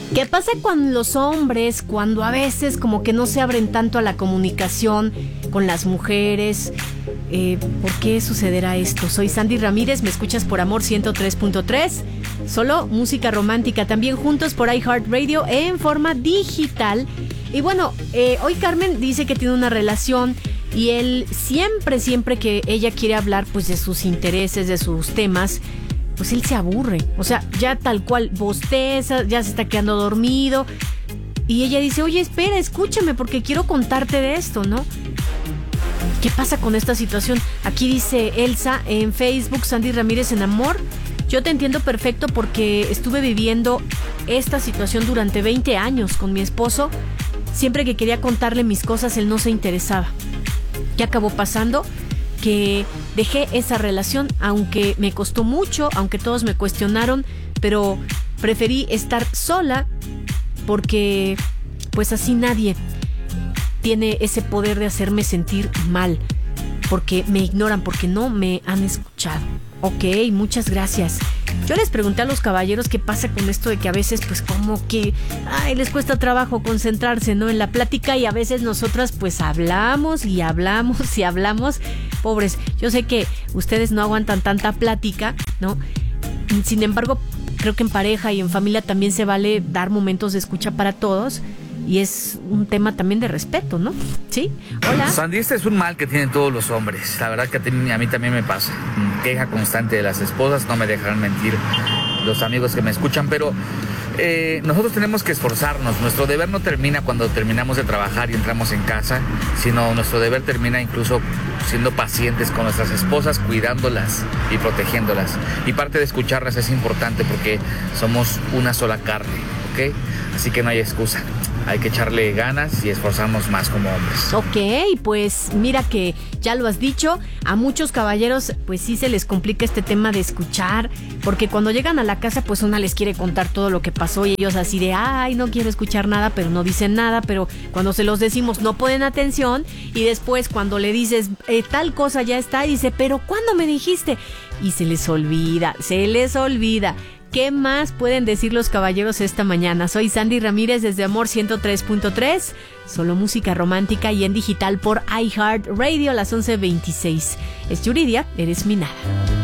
¿Qué pasa con los hombres cuando a veces como que no se abren tanto a la comunicación con las mujeres? ¿Por qué sucederá esto? Soy Sandy Ramírez, me escuchas por Amor 103.3, solo música romántica, también juntos por iHeartRadio en forma digital. Y bueno, hoy Carmen dice que tiene una relación y él siempre que ella quiere hablar pues de sus intereses, de sus temas, pues él se aburre, o sea, ya tal cual bosteza, ya se está quedando dormido y ella dice, oye, espera, escúchame porque quiero contarte de esto, ¿no? ¿Qué pasa con esta situación? Aquí dice Elsa en Facebook, Sandy Ramírez en Amor, yo te entiendo perfecto porque estuve viviendo esta situación durante 20 años con mi esposo, siempre que quería contarle mis cosas él no se interesaba. ¿Qué acabó pasando? Que dejé esa relación, aunque me costó mucho, aunque todos me cuestionaron, pero preferí estar sola porque pues así nadie tiene ese poder de hacerme sentir mal, porque me ignoran, porque no me han escuchado. Ok, muchas gracias. Yo les pregunté a los caballeros qué pasa con esto de que a veces pues como que les cuesta trabajo concentrarse, ¿no? En la plática y a veces nosotras pues hablamos y hablamos y hablamos. Pobres, yo sé que ustedes no aguantan tanta plática, ¿no? Sin embargo, creo que en pareja y en familia también se vale dar momentos de escucha para todos. Y es un tema también de respeto, ¿no? ¿Sí? Hola. Sandy, este es un mal que tienen todos los hombres. La verdad que a mí también me pasa. Queja constante de las esposas, no me dejarán mentir los amigos que me escuchan, pero nosotros tenemos que esforzarnos. Nuestro deber no termina cuando terminamos de trabajar y entramos en casa, sino nuestro deber termina incluso siendo pacientes con nuestras esposas, cuidándolas y protegiéndolas. Y parte de escucharlas es importante porque somos una sola carne, ¿ok? Así que no hay excusa. Hay que echarle ganas y esforzarnos más como hombres. Ok, pues mira que ya lo has dicho, a muchos caballeros pues sí se les complica este tema de escuchar, porque cuando llegan a la casa pues una les quiere contar todo lo que pasó y ellos así de, ay, no quiero escuchar nada, pero no dicen nada, pero cuando se los decimos no ponen atención y después cuando le dices tal cosa ya está y dice, pero ¿cuándo me dijiste? Y se les olvida. ¿Qué más pueden decir los caballeros esta mañana? Soy Sandy Ramírez desde Amor 103.3, solo música romántica y en digital por iHeartRadio a las 11:26. Es Yuridia, eres mi nada.